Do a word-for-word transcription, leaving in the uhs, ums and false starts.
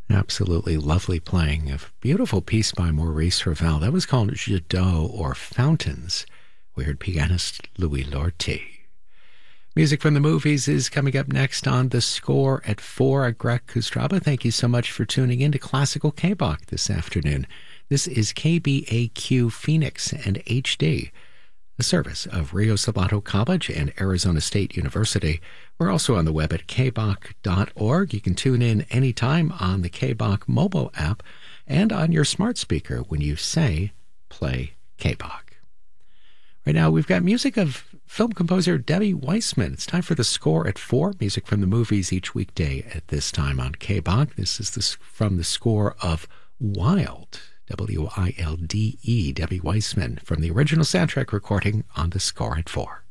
Absolutely lovely playing. A beautiful piece by Maurice Ravel. That was called Jeux d'eau, or Fountains. We heard pianist Louis Lorty. Music from the movies is coming up next on The Score at four. Greg Kustraba, thank you so much for tuning in to Classical K-Bach this afternoon. This is K B A Q Phoenix and H D, a service of Rio Salado College and Arizona State University. We're also on the web at k bach dot org. You can tune in anytime on the K-Bach mobile app and on your smart speaker when you say, play K-Bach. Right now, we've got music of film composer Debbie Weissman. It's time for The Score at four, music from the movies each weekday at this time on K-Bach. This is this from the score of Wild, W I L D E, Debbie Weissman, from the original soundtrack recording on The Score at four.